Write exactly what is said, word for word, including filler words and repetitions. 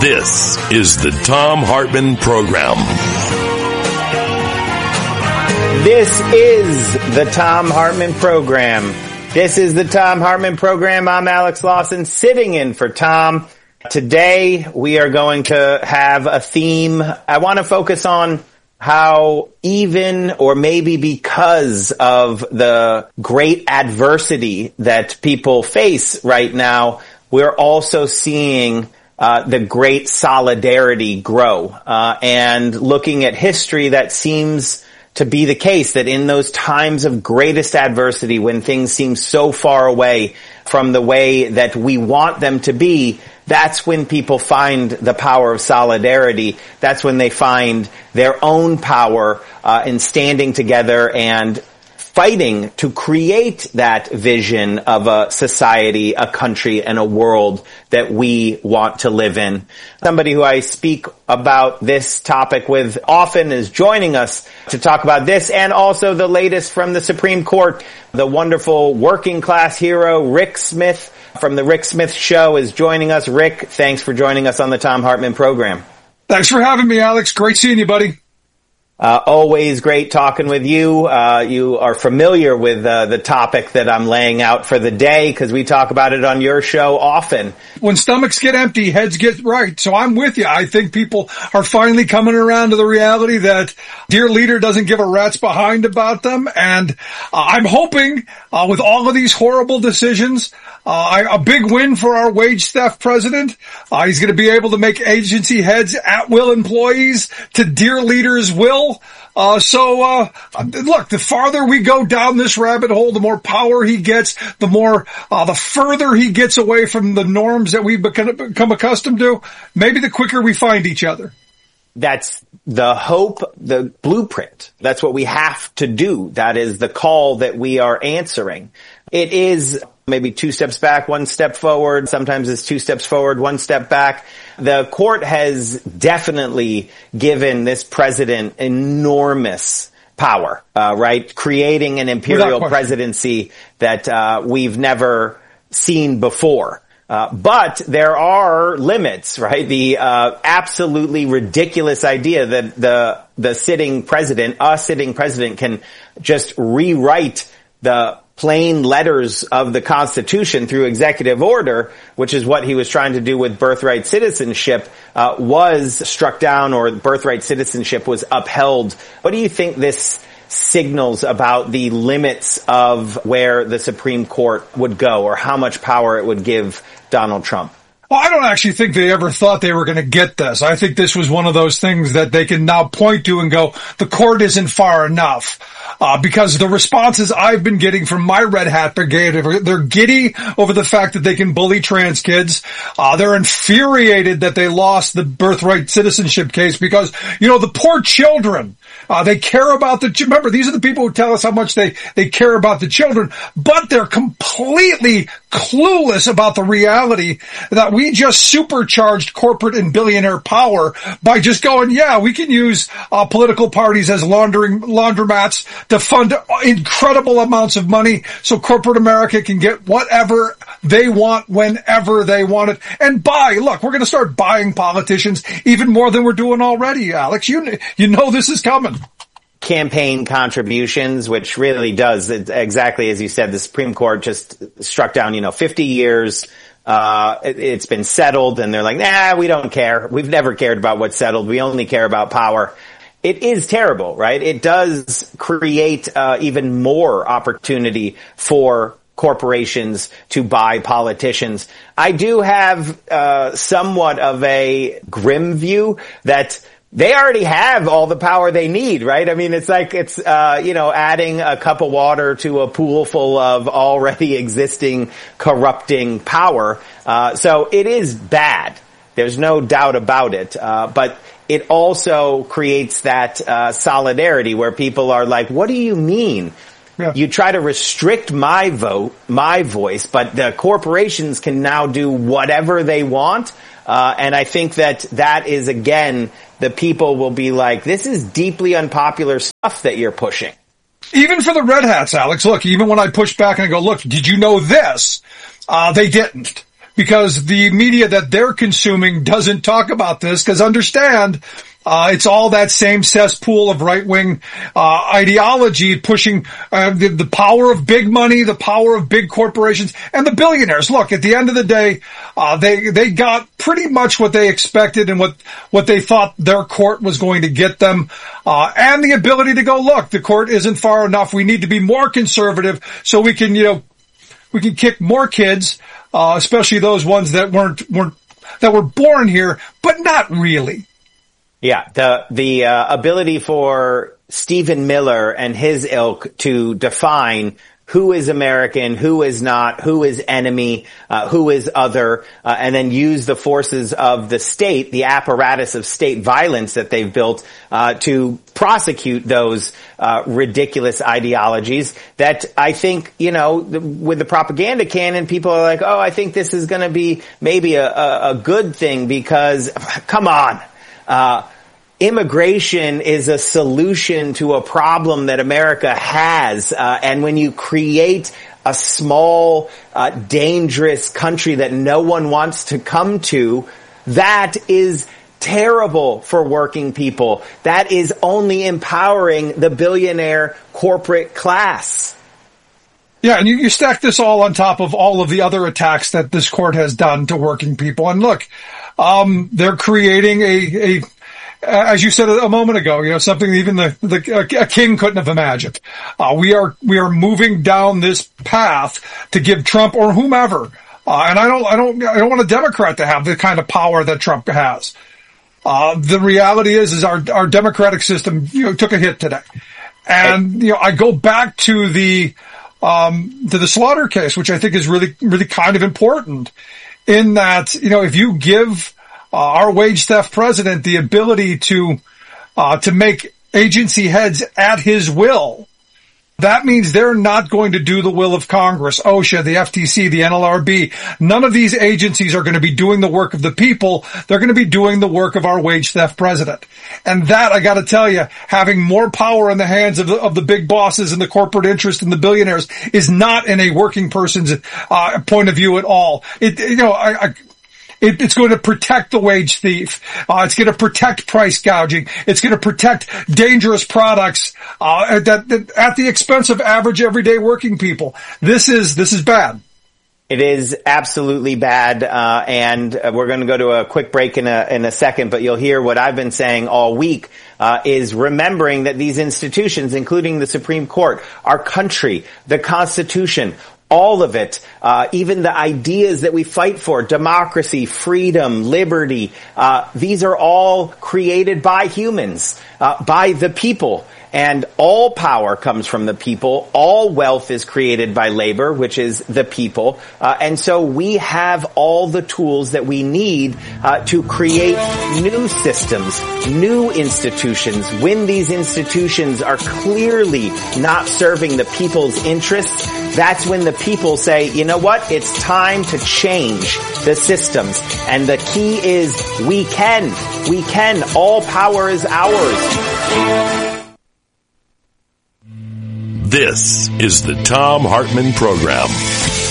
This is the Thom Hartmann Program. This is the Thom Hartmann Program. This is the Thom Hartmann Program. I'm Alex Lawson, sitting in for Tom. Today, we are going to have a theme. I want to focus on how even or maybe because of the great adversity that people face right now, we're also seeing uh, the great solidarity grow. Uh, and looking at history, that seems to be the case, that in those times of greatest adversity, when things seem so far away from the way that we want them to be, that's when people find the power of solidarity. That's when they find their own power uh, in standing together and fighting to create that vision of a society, a country, and a world that we want to live in. Somebody who I speak about this topic with often is joining us to talk about this and also the latest from the Supreme Court. The wonderful working class hero, Rick Smith, from the Rick Smith Show, is joining us. Rick, thanks for joining us on the Thom Hartmann Program. Thanks for having me, Alex. Great seeing you, buddy. Uh, always great talking with you. Uh, you are familiar with uh, the topic that I'm laying out for the day because we talk about it on your show often. When stomachs get empty, heads get right. So I'm with you. I think people are finally coming around to the reality that dear leader doesn't give a rat's behind about them. And uh, I'm hoping uh, with all of these horrible decisions, Uh, a big win for our wage theft president. Uh, he's going to be able to make agency heads at-will employees to dear leaders' will. Uh, so, uh, look, the farther we go down this rabbit hole, the more power he gets, the more, uh, the further he gets away from the norms that we've become, become accustomed to, maybe the quicker we find each other. That's the hope, the blueprint. That's what we have to do. That is the call that we are answering. It is maybe two steps back, one step forward. Sometimes it's two steps forward, one step back. The court has definitely given this president enormous power, uh, right? Creating an imperial presidency that uh, we've never seen before. Uh, but there are limits, right? The uh, absolutely ridiculous idea that the the sitting president, a sitting president, can just rewrite the plain letters of the Constitution through executive order, which is what he was trying to do with birthright citizenship, uh, was struck down, or birthright citizenship was upheld. What do you think this signals about the limits of where the Supreme Court would go, or how much power it would give Donald Trump? Well, I don't actually think they ever thought they were going to get this. I think this was one of those things that they can now point to and go, the court isn't far enough. Uh, because the responses I've been getting from my Red Hat Brigade, they're giddy over the fact that they can bully trans kids. Uh, they're infuriated that they lost the birthright citizenship case because, you know, the poor children, uh, they care about the, remember, these are the people who tell us how much they, they care about the children, but they're completely clueless about the reality that we just supercharged corporate and billionaire power by just going, yeah, we can use uh, political parties as laundering laundromats to fund incredible amounts of money so corporate America can get whatever they want whenever they want it and buy. Look, we're going to start buying politicians even more than we're doing already, Alex. You, you know this is coming. Campaign contributions, which really does, exactly as you said, the Supreme Court just struck down, you know, fifty years. Uh, it, it's been settled, and they're like, nah, we don't care. We've never cared about what's settled. We only care about power. It is terrible, right? It does create uh, even more opportunity for corporations to buy politicians. I do have uh, somewhat of a grim view that they already have all the power they need, right? I mean, it's like it's, uh, you know, adding a cup of water to a pool full of already existing corrupting power. Uh, so it is bad. There's no doubt about it. Uh, but it also creates that uh, solidarity where people are like, what do you mean? Yeah. You try to restrict my vote, my voice, but the corporations can now do whatever they want. Uh, and I think that that is, again, the people will be like, this is deeply unpopular stuff that you're pushing. Even for the Red Hats, Alex, look, even when I push back and I go, look, did you know this? Uh, they didn't. because the media that they're consuming doesn't talk about this, because understand, Uh, it's all that same cesspool of right-wing uh, ideology pushing uh, the, the power of big money, the power of big corporations, and the billionaires. Look, at the end of the day, uh, they they got pretty much what they expected and what what they thought their court was going to get them, uh, and the ability to go, look, the court isn't far enough. We need to be more conservative so we can, you know, we can kick more kids, uh, especially those ones that weren't weren't that were born here, but not really. Yeah, the the uh, ability for Stephen Miller and his ilk to define who is American, who is not, who is enemy, uh, who is other, uh, and then use the forces of the state, the apparatus of state violence that they've built, uh, to prosecute those uh, ridiculous ideologies that I think, you know, the, with the propaganda canon, people are like, oh, I think this is going to be maybe a, a, a good thing because, come on, uh, immigration is a solution to a problem that America has, uh, and when you create a small, uh, dangerous country that no one wants to come to, that is terrible for working people. That is only empowering the billionaire corporate class. Yeah, and you, you stack this all on top of all of the other attacks that this court has done to working people. And look, um, they're creating a, a as you said a moment ago, you know, something even the, the a king couldn't have imagined. Uh, we are we are moving down this path to give Trump or whomever, uh, and I don't I don't I don't want a Democrat to have the kind of power that Trump has. Uh, the reality is is our our democratic system, you know, took a hit today, and you know I go back to the um, to the Slaughter case, which I think is really really kind of important, in that you know if you give Uh, our wage theft president the ability to, uh, to make agency heads at his will, that means they're not going to do the will of Congress, OSHA, the F T C, the N L R B. None of these agencies are going to be doing the work of the people. They're going to be doing the work of our wage theft president. And that, I got to tell you, having more power in the hands of the, of the big bosses and the corporate interest and the billionaires is not in a working person's uh, point of view at all. It, you know, I, I It, it's going to protect the wage thief. Uh, it's going to protect price gouging. It's going to protect dangerous products uh, that, that at the expense of average, everyday working people. This is this is bad. It is absolutely bad, uh, and we're going to go to a quick break in a in a second. But you'll hear what I've been saying all week uh, is remembering that these institutions, including the Supreme Court, our country, the Constitution, all of it, uh, even the ideas that we fight for, democracy, freedom, liberty, uh, these are all created by humans, uh, by the people. And all power comes from the people. All wealth is created by labor, which is the people. Uh, and so we have all the tools that we need uh, to create new systems, new institutions. When these institutions are clearly not serving the people's interests, that's when the people say, you know what, it's time to change the systems. And the key is we can. We can. All power is ours. This is the Thom Hartmann Program.